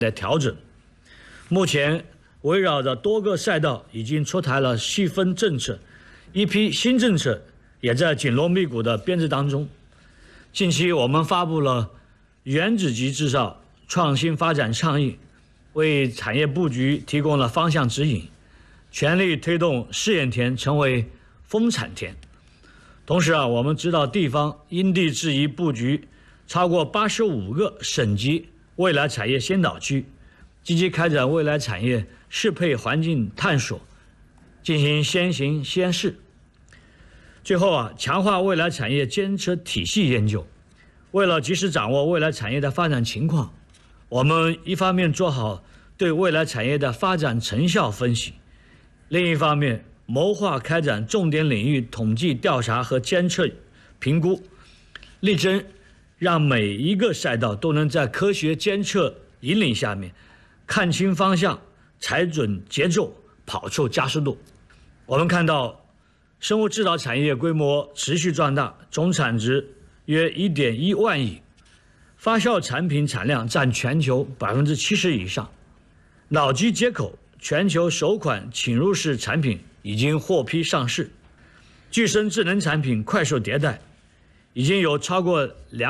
的调整。目前围绕着多个赛道已经出台了细分政策，一批新政策也在紧锣密鼓的编制当中。近期我们发布了原子级制造创新发展倡议，为产业布局提供了方向指引，全力推动试验田成为丰产田。同时我们指导地方因地制宜布局超过85个省级未来产业先导区，积极开展未来产业适配环境探索，进行先行先试。最后强化未来产业监测体系研究。为了及时掌握未来产业的发展情况，我们一方面做好对未来产业的发展成效分析，另一方面谋划开展重点领域统计调查和监测评估，力争让每一个赛道都能在科学监测引领下面看清方向，踩准节奏，跑出加速度。我们看到生物制造产业规模持续壮大，总产值约1.1万亿，发酵产品产量占全球70%以上。脑机接口全球首款侵入式产品已经获批上市，具身智能产品快速迭代，已经有超过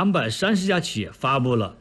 230家企业发布了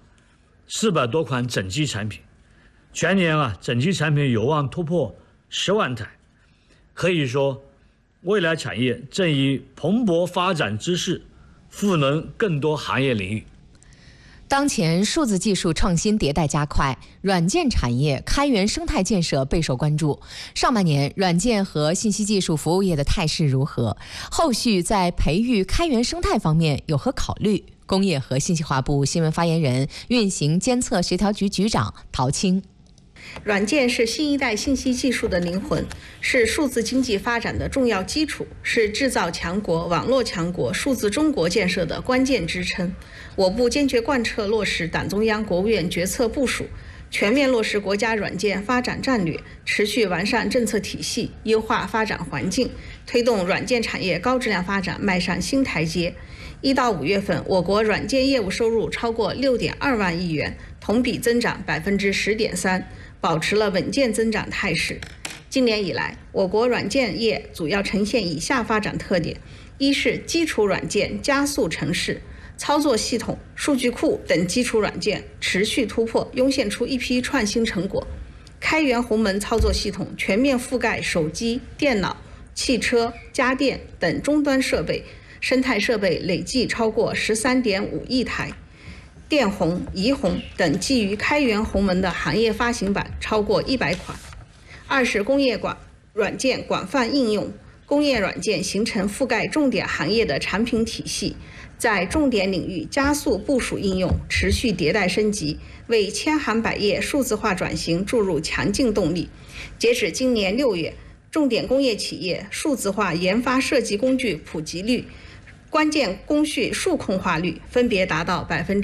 400多款整机产品，全年整机产品有望突破10万台。可以说，未来产业正以蓬勃发展之势赋能更多行业领域。 当前数字技术创新迭代加快，软件产业开源生态建设备受关注。上半年软件和信息技术服务业的态势如何？后续在培育开源生态方面有何考虑？工业和信息化部新闻发言人、运行监测协调局局长陶青。 软件是新一代信息技术的灵魂，是数字经济发展的重要基础，是制造强国、网络强国、数字中国建设的关键支撑。我部坚决贯彻落实党中央、国务院决策部署，全面落实国家软件发展战略，持续完善政策体系，优化发展环境，推动软件产业高质量发展迈上新台阶。1到5月份，我国软件业务收入超过6.2万亿元，同比增长10.3%，保持了稳健增长态势。今年以来，我国软件业主要呈现以下发展特点：一是基础软件加速成市，操作系统、数据库等基础软件持续突破，涌现出一批创新成果。开源鸿蒙操作系统全面覆盖手机、电脑、汽车、家电等终端设备，生态设备累计超过13.5亿台。电鸿、移鸿等基于开源鸿蒙的行业发行版超过100款。二是工业软件广泛应用，工业软件形成覆盖重点行业的产品体系，在重点领域加速部署应用，持续迭代升级，为千行百业数字化转型注入强劲动力。截止今年6月，重点工业企业数字化研发设计工具普及率、关键工序数控化率分别达到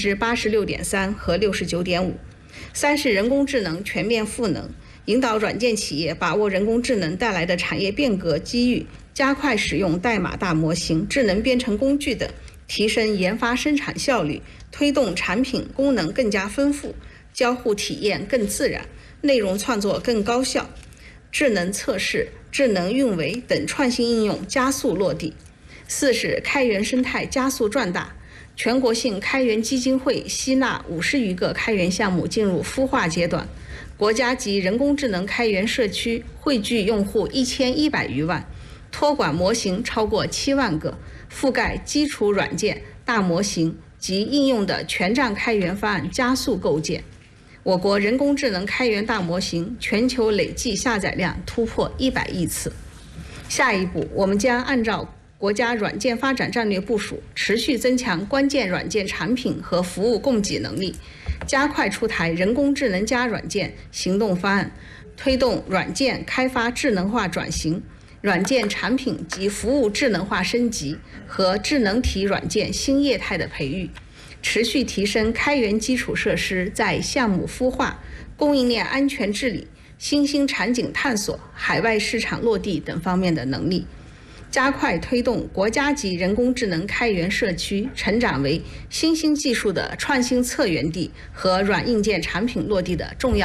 86.3%和69.5%。三是人工智能全面赋能，引导软件企业把握人工智能带来的产业变革机遇，加快使用代码大模型、智能编程工具等，提升研发生产效率，推动产品功能更加丰富，交互体验更自然，内容创作更高效。智能测试、智能运维等创新应用加速落地。四是开源生态加速壮大，全国性开源基金会吸纳50余个开源项目进入孵化阶段，国家级人工智能开源社区汇聚用户1100余万，托管模型超过7万个，覆盖基础软件、大模型及应用的全站开源方案加速构建。我国人工智能开源大模型全球累计下载量突破100亿次。下一步，我们将按照国家软件发展战略部署，持续增强关键软件产品和服务供给能力，加快出台人工智能加软件行动方案，推动软件开发智能化转型、软件产品及服务智能化升级和智能体软件新业态的培育，持续提升开源基础设施在项目孵化、供应链安全治理、新兴场景探索、海外市场落地等方面的能力。 加快推动国家级人工智能开源社区成长为新兴技术的创新策源地和软硬件产品落地的重要